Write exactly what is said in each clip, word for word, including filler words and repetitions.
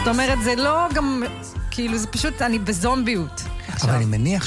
זאת אומרת, זה לא גם, כאילו, זה פשוט, אני בזומביות. אבל אני מניח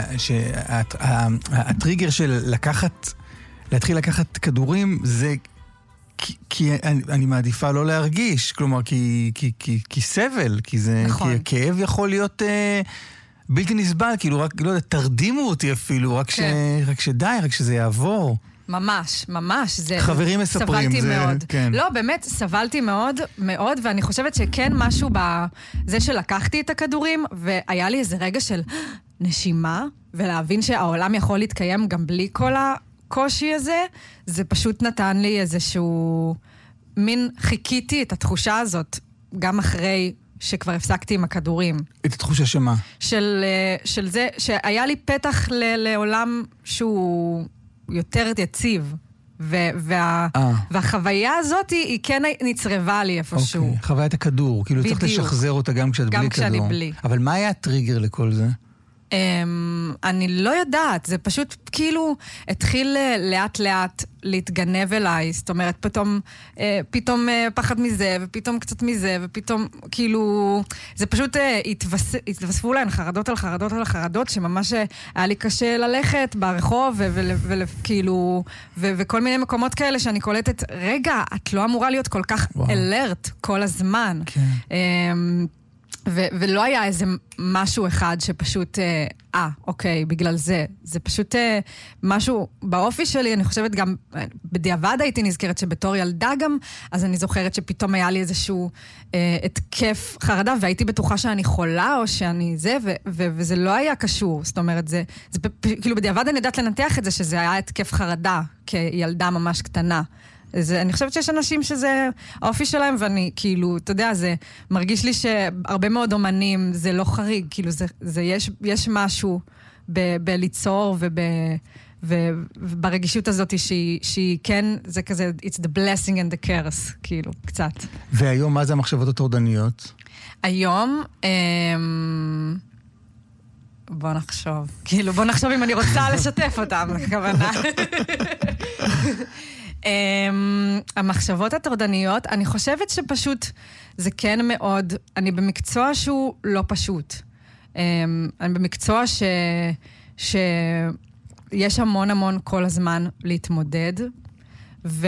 שהטריגר של לקחת, להתחיל לקחת כדורים, זה כי, כי אני, אני מעדיפה לא להרגיש, כלומר, כי, כי, כי, כי סבל, כי זה, נכון. כי כאב יכול להיות אה, בלתי נסבל, כאילו רק, לא יודע, תרדימו אותי אפילו, רק, כן. ש, רק שדי, רק שזה יעבור. ממש, ממש. זה, חברים מספרים, סבלתי זה, מאוד. כן. לא, באמת, סבלתי מאוד, מאוד, ואני חושבת שכן משהו בזה שלקחתי את הכדורים, והיה לי איזה רגע של נשימה, ולהבין שהעולם יכול להתקיים גם בלי כל הקושי הזה, זה פשוט נתן לי איזשהו מין, חיכיתי את התחושה הזאת, גם אחרי שכבר הפסקתי עם הכדורים. את התחושה שמה? של, של זה, שהיה לי פתח ל, לעולם שהוא יותר יציב. וה, והחוויה הזאת היא כן נצרבה לי איפשהו. אוקיי, חוויית הכדור. כאילו צריך לשחזר אותה גם כשאת בלי כדור. גם כשאני בלי. אבל מה היה הטריגר לכל זה? אני לא יודעת, זה פשוט כאילו התחיל לאט לאט להתגנב אליי, זאת אומרת פתאום, פתאום פחד מזה ופתאום קצת מזה ופתאום כאילו, זה פשוט התווסף, התווספו להן חרדות על חרדות על חרדות שממש היה לי קשה ללכת ברחוב וכאילו, וכל מיני מקומות כאלה שאני קולטת, רגע, את לא אמורה להיות כל כך אלרט כל הזמן. כן. ו- ולא היה איזה משהו אחד שפשוט, אה, אוקיי, בגלל זה. זה פשוט אה, משהו באופי שלי, אני חושבת גם, בדיעבד הייתי נזכרת שבתור ילדה גם, אז אני זוכרת שפתאום היה לי איזשהו אה, התקף חרדה, והייתי בטוחה שאני חולה או שאני זה, ו- ו- וזה לא היה קשור. זאת אומרת, זה, זה כאילו בדיעבד אני יודעת לנתח את זה, שזה היה התקף חרדה, כילדה ממש קטנה. זה, אני חושבת שיש אנשים שזה האופי שלהם, ואני כאילו, אתה יודע, זה מרגיש לי שהרבה מאוד אומנים, זה לא חריג, כאילו זה, זה יש, יש משהו ב, בליצור וב, וברגישות הזאת שהיא, שהיא כן, זה כזה, it's the blessing and the curse, כאילו, קצת. והיום מה זה המחשבות הטורדניות? היום, אמ... בוא נחשוב, כאילו, בוא נחשוב אם אני רוצה לשתף אותם, הכוונה. Um, המחשבות הטורדניות, אני חושבת שפשוט זה כן מאוד, אני במקצוע שהוא לא פשוט. Um, אני במקצוע ש, שיש המון המון כל הזמן להתמודד, ו,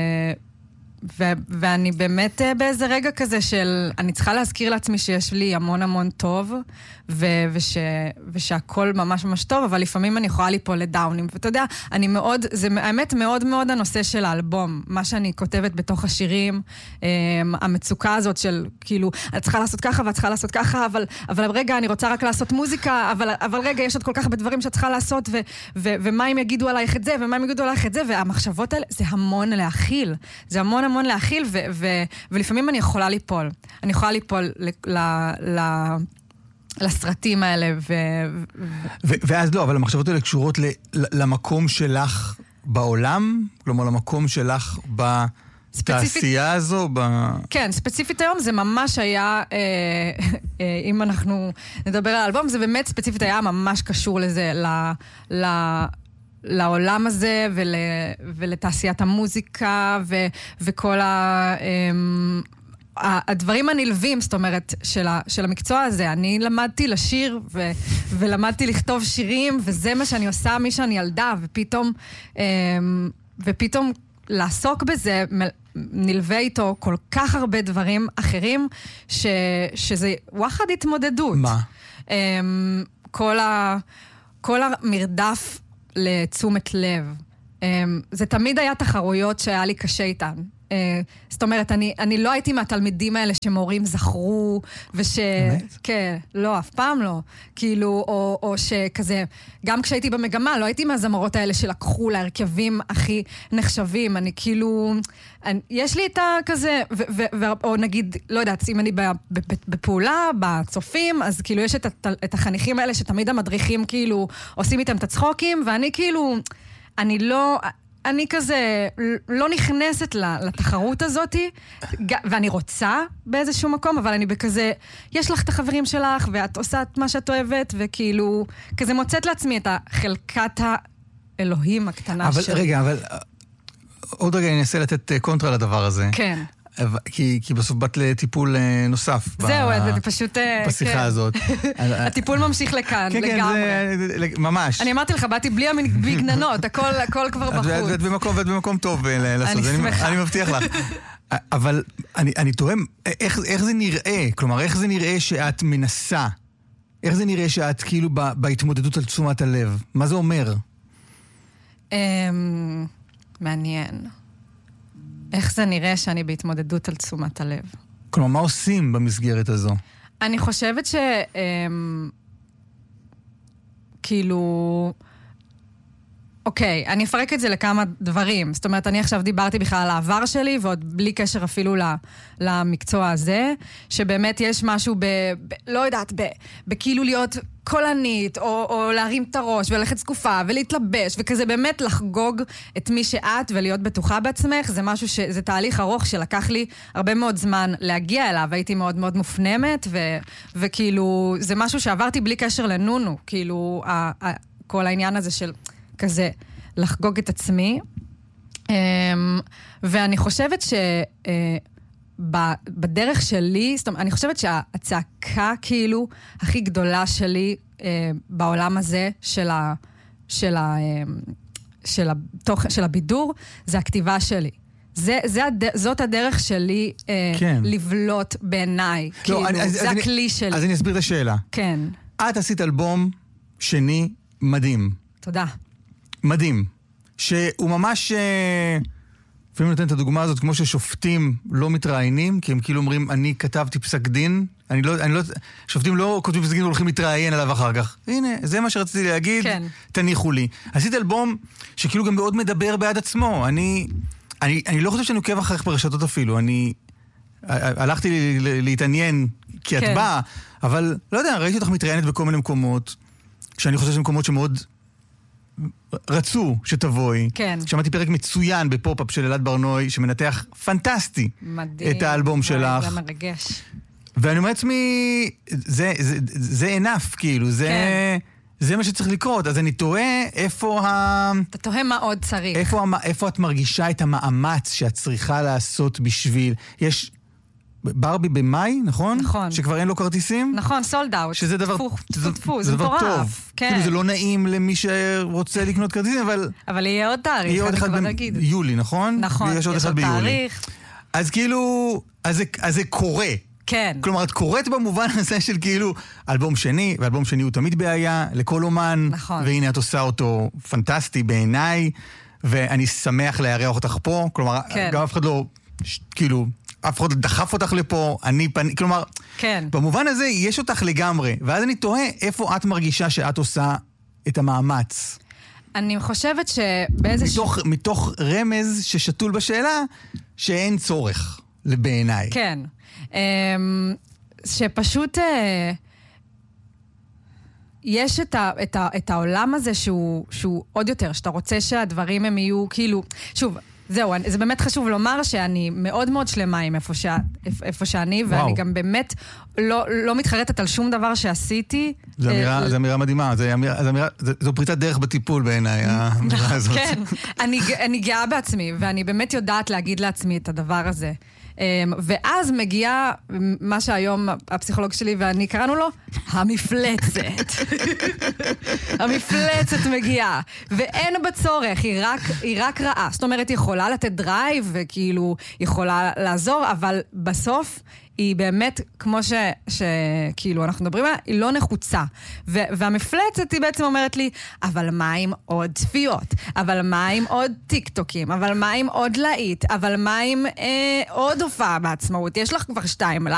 ו, ואני באמת באיזה רגע כזה של, אני צריכה להזכיר לעצמי שיש לי המון המון טוב, ו, וש, ושהכל ממש ממש טוב, אבל לפעמים אני יכולה ליפול לדאונים. ואתה יודע, אני מאוד, זה האמת מאוד מאוד הנושא של האלבום, מה שאני כותבת בתוך השירים, המצוקה הזאת של, כאילו, אני צריכה לעשות ככה ואת צריכה לעשות ככה, אבל, אבל רגע, אני רוצה רק לעשות מוזיקה, אבל, אבל רגע, יש עוד כל כך הרבה דברים שאת צריכה לעשות, ו, ו, ומה אם יגידו עלייך את זה, ומה אם יגידו עלייך את זה, והמחשבות האלה, זה המון להכיל. זה המון המון להכיל, ו, ו, ולפעמים אני יכולה ליפול. אני יכולה ליפול ל, ל, ל לסרטים האלה, ו... ו- ואז לא, אבל המחשבות האלה קשורות ל- למקום שלך בעולם? כלומר, למקום שלך בתעשייה הזו? ב... כן, ספציפית היום זה ממש היה, אה, אה, אם אנחנו נדבר על האלבום, זה באמת ספציפית היה ממש קשור לזה, ל... ל... לעולם הזה ול... ולתעשיית המוזיקה ו... וכל ה... הדברים הנלווים, זאת אומרת, של, ה, של המקצוע הזה. אני למדתי לשיר ו, ולמדתי לכתוב שירים, וזה מה שאני עושה מי שאני ילדה, ופתאום, ופתאום לעסוק בזה, נלווה איתו כל כך הרבה דברים אחרים, ש, שזה וואחד התמודדות. מה? כל, ה, כל המרדף לתשומת לב. זה תמיד היה תחרויות שהיה לי קשה איתן. זאת אומרת, אני, אני לא הייתי מהתלמידים האלה שמורים זכרו, וש... באמת? כן, לא, אף פעם לא. כאילו, או, או שכזה, גם כשהייתי במגמה, לא הייתי מהזמרות האלה שלקחו להרכבים הכי נחשבים. אני כאילו, אני, יש לי את הכזה, ו, ו, ו, או נגיד, לא יודעת, אם אני בפעולה, בצופים, אז כאילו יש את, את החניכים האלה שתמיד המדריכים כאילו עושים איתם את הצחוקים, ואני כאילו, אני לא... אני כזה לא נכנסת לתחרות הזאת, ואני רוצה באיזשהו מקום, אבל אני בכזה, יש לך את החברים שלך, ואת עושה את מה שאת אוהבת, וכאילו, כזה מוצאת לעצמי את החלקת האלוהים הקטנה אבל, של... רגע, אבל עוד רגע אני אנסה לתת קונטרה לדבר הזה. כן. כי, כי בסוף באת לטיפול נוסף. זהו, ב... זה פשוט... בשיחה כן. הזאת. הטיפול ממשיך לכאן, כן, לגמרי. כן, זה, ממש. אני אמרתי לך, באתי בלי המגננות, הכל, הכל כבר בחוץ. ואת במקום, ואת במקום טוב לעשות. אני שמחה. אני מבטיח לך. אבל אני, אני תוהם, איך, איך זה נראה? כלומר, איך זה נראה שאת מנסה? איך זה נראה שאת כאילו בהתמודדות על תשומת הלב? מה זה אומר? מעניין. איך זה נראה שאני בהתמודדות על תשומת הלב? כלומר, מה עושים במסגרת הזו? אני חושבת ש... כאילו... אוקיי, אני אפרק את זה לכמה דברים. זאת אומרת, אני עכשיו דיברתי בכלל על העבר שלי, ועוד בלי קשר אפילו למקצוע הזה, שבאמת יש משהו ב... ב לא יודעת, ב, בכאילו להיות קולנית, או, או להרים את הראש, וללכת זקופה, ולהתלבש, וכזה באמת לחגוג את מי שאת, ולהיות בטוחה בעצמך. זה משהו ש... זה תהליך ארוך שלקח לי הרבה מאוד זמן להגיע אליו. הייתי מאוד מאוד מופנמת, ו... וכאילו, זה משהו שעברתי בלי קשר לנונו. כאילו, ה... ה... כל העניין הזה של... כזה, לחגוג את עצמי. ואני חושבת שבדרך שלי, זאת אומרת, אני חושבת שהצעקה כאילו הכי גדולה שלי בעולם הזה של ה... של ה... של התוכן, של הבידור, זה הכתיבה שלי. זה, זה הד... זאת הדרך שלי כן. לבלוט בעיניי. לא, כאילו, אני, זה אז הכלי אני, שלי. אז אני אסביר את השאלה. כן. את עשית אלבום שני מדהים. תודה. מדהים. שהוא ממש... לפעמים נותן את הדוגמה הזאת, כמו ששופטים לא מתראיינים, כי הם כאילו אומרים, אני כתבתי פסק דין, אני לא... אני לא שופטים לא כותבים פסק דין והולכים להתראיין עליו אחר כך. הנה, זה מה שרציתי להגיד, כן. תניחו לי. עשית אלבום שכאילו גם מאוד מדבר בעד עצמו. אני... אני, אני לא חושב שאני עוקב אחריך ברשתות אפילו. אני... הלכתי להתעניין כי את כן. באה, אבל לא יודע, ראיתי אותך מתראיינת בכל מיני מקומות, שאני חושב שמקומות שמאוד... רצו שתבואי. כן. שמעתי פרק מצוין בפופ-אפ של אלעד ברנוי, שמנתח פנטסטי מדהים, את האלבום שלך. זה מרגש. ואני אומר לעצמי, זה, זה, זה ענף, כאילו, זה, כן. זה מה שצריך לקרות. אז אני תוהה איפה ה... אתה תוהה מה עוד צריך. איפה, איפה את מרגישה את המאמץ שאת צריכה לעשות בשביל... יש... ברבי במאי, נכון? נכון. שכבר אין לו כרטיסים? נכון, סולד אאוט. שזה דבר, תפוך, זה, תפוך, זה, זה דבר טוב. כן. כאילו זה לא נעים למי שרוצה לקנות כרטיסים, אבל... אבל יהיה עוד תאריך, יהיה עוד אחד ביולי, נכון? נכון, ויש עוד אחד ביולי. תאריך. אז כאילו, אז זה, אז זה קורה. כן. כלומר, את קוראת במובן הזה של כאילו, אלבום שני, ואלבום שני הוא תמיד בעיה, לכל אומן. נכון. והנה את עושה אותו פנטסטי בעיניי, ואני שמח להירח אותך פה. כלומר, כן. גם אף אחד לא, כאילו... אף אחד דחף אותך לפה, אני פני... כלומר, כן. במובן הזה יש אותך לגמרי, ואז אני תוהה איפה את מרגישה שאת עושה את המאמץ. אני חושבת שבאיזה... מתוך, ש... מתוך רמז ששתול בשאלה, שאין צורך, בעיניי. כן. שפשוט... יש את, ה, את, ה, את העולם הזה שהוא, שהוא עוד יותר, שאתה רוצה שהדברים הם יהיו כאילו... שוב, זהו, זה באמת חשוב לומר שאני מאוד מאוד שלמה עם איפה, ש... איפה שאני, וואו. ואני גם באמת לא, לא מתחרטת על שום דבר שעשיתי. זו אמירה, זו אמירה מדהימה, זו, אמירה, זו, אמירה, זו פריצת דרך בטיפול בעיניי, האמירה הזאת. כן, אני, אני גאה בעצמי, ואני באמת יודעת להגיד לעצמי את הדבר הזה. ואז מגיע מה שהיום הפסיכולוג שלי ואני קראנו לו המפלצת. המפלצת מגיעה, ואין בצורך, היא רק, היא רק רעה. זאת אומרת, היא יכולה לתת דרייב וכאילו יכולה לעזור, אבל בסוף היא באמת, כמו ש, שכאילו אנחנו מדברים עליה, היא לא נחוצה. ו, והמפלצת היא בעצם אומרת לי, אבל מה עם עוד צפיות? אבל מה עם עוד טיקטוקים? אבל מה עם עוד להיט? אבל מה עם אה, עוד הופעה בעצמאות? יש לך כבר שתיים.